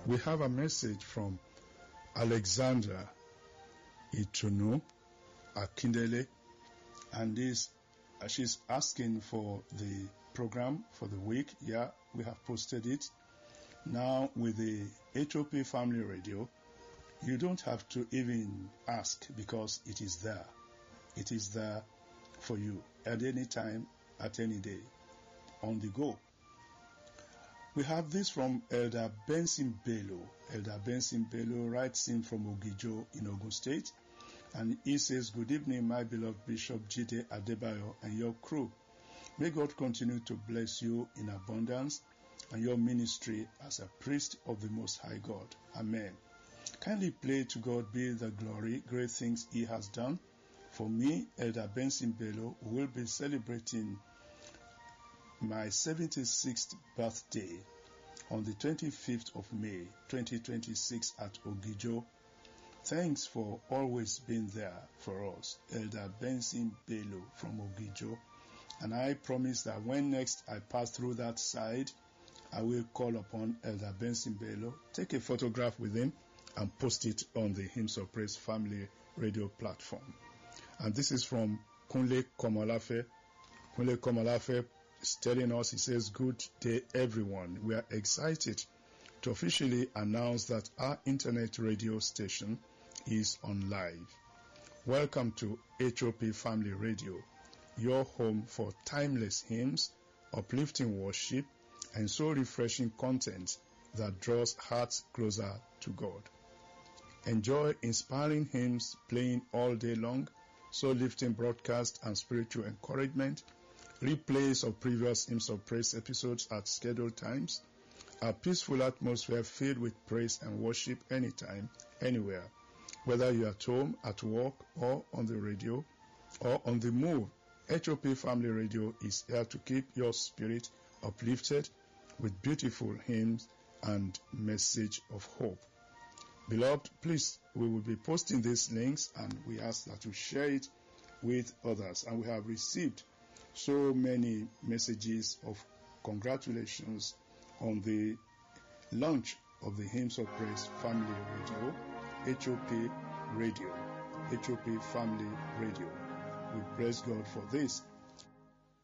We have a message from Alexandra Itunu Akindele, and she's asking for the program for the week. Yeah, we have posted it. Now with the HOP Family Radio, you don't have to even ask because it is there. It is there for you at any time, at any day, on the go. We have this from Elder Benson Bello. Elder Benson Bello writes in from Ogijo in Ogun State, and he says, "Good evening, my beloved Bishop Jide Adebayo and your crew. May God continue to bless you in abundance and your ministry as a priest of the Most High God. Amen. Kindly play To God Be the Glory, great things He has done. For me, Elder Benson Bello, will be celebrating my 76th birthday on the 25th of May 2026 at Ogijo. Thanks for always being there for us, Elder Benson Bello from Ogijo. And I promise that when next I pass through that side, I will call upon Elder Benson Bello, take a photograph with him, and post it on the Hymns of Praise Family Radio platform." And this is from Kunle Komolafe. Kunle Komolafe is telling us, he says, "Good day, everyone. We are excited to officially announce that our internet radio station is on live. Welcome to HOP Family Radio, your home for timeless hymns, uplifting worship, and soul refreshing content that draws hearts closer to God. Enjoy inspiring hymns playing all day long, soul lifting broadcast and spiritual encouragement, replays of previous Hymns of Praise episodes at scheduled times, a peaceful atmosphere filled with praise and worship anytime, anywhere. Whether you're at home, at work, or on the radio, or on the move, HOP Family Radio is here to keep your spirit uplifted with beautiful hymns and message of hope. Beloved, please, we will be posting these links, and we ask that you share it with others. And we have received so many messages of congratulations on the launch of the Hymns of Praise Family Radio, HOP Radio, HOP Family Radio. We praise God for this.